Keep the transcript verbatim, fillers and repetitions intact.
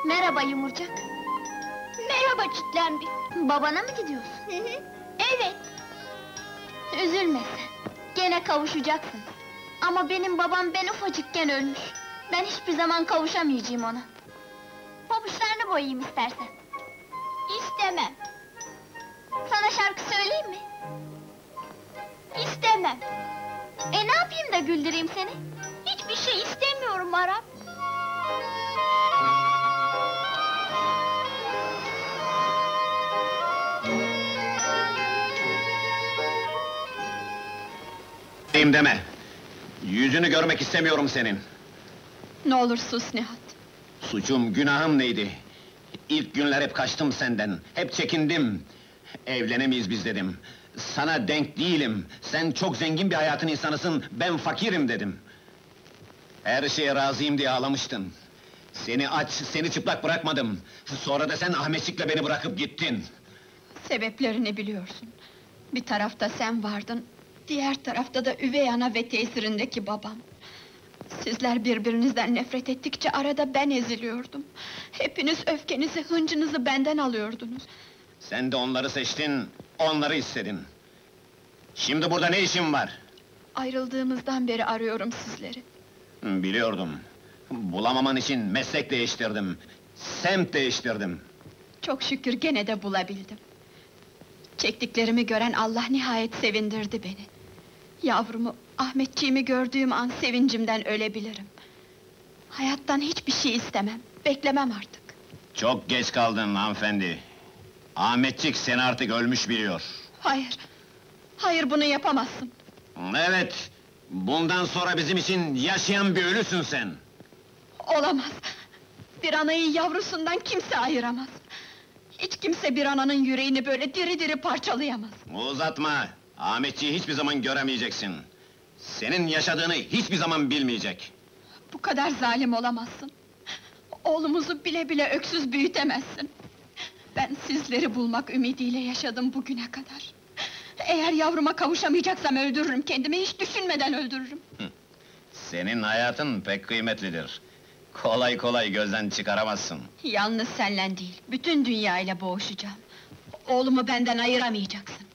Merhaba yumurcak. Merhaba Çitlenbik. Babana mı gidiyorsun? Hı hı. Evet. Üzülme sen. Gene kavuşacaksın. Ama benim babam ben ufacıkken ölmüş. Ben hiçbir zaman kavuşamayacağım ona. Pabuçlarını boyayayım istersen. İstemem. Sana şarkı söyleyeyim mi? İstemem. E ne yapayım da güldüreyim seni? Hiçbir şey istemiyorum Arap. Diyeyim deme! Yüzünü görmek istemiyorum senin! Ne olur sus Nihat! Suçum, günahım neydi? İlk günler hep kaçtım senden, hep çekindim! Evlenemeyiz biz dedim! Sana denk değilim! Sen çok zengin bir hayatın insanısın, ben fakirim dedim! Her şeye razıyım diye ağlamıştın! Seni aç, seni çıplak bırakmadım! Sonra da sen Ahmetçik'le beni bırakıp gittin! Sebeplerini biliyorsun. Bir tarafta sen vardın, diğer tarafta da üvey ana ve tesirindeki babam. Sizler birbirinizden nefret ettikçe arada ben eziliyordum. Hepiniz öfkenizi, hıncınızı benden alıyordunuz. Sen de onları seçtin, onları istedin! Şimdi burada ne işin var? Ayrıldığımızdan beri arıyorum sizleri. Biliyordum. Bulamaman için meslek değiştirdim. Semt değiştirdim. Çok şükür gene de bulabildim. Çektiklerimi gören Allah nihayet sevindirdi beni. Yavrumu, Ahmetciğimi gördüğüm an sevincimden ölebilirim. Hayattan hiçbir şey istemem, beklemem artık. Çok geç kaldın hanımefendi. Ahmetçik seni artık ölmüş biliyor. Hayır, hayır bunu yapamazsın. Evet, bundan sonra bizim için yaşayan bir ölüsün sen. Olamaz! Bir anayı yavrusundan kimse ayıramaz. Hiç kimse bir ananın yüreğini böyle diri diri parçalayamaz. Uzatma! Ahmetçiği hiçbir zaman göremeyeceksin. Senin yaşadığını hiçbir zaman bilmeyecek. Bu kadar zalim olamazsın. Oğlumuzu bile bile öksüz büyütemezsin. Ben sizleri bulmak ümidiyle yaşadım bugüne kadar. Eğer yavruma kavuşamayacaksam öldürürüm kendimi, hiç düşünmeden öldürürüm. Senin hayatın pek kıymetlidir. Kolay kolay gözden çıkaramazsın. Yalnız senle değil, bütün dünyayla boğuşacağım. Oğlumu benden ayıramayacaksın.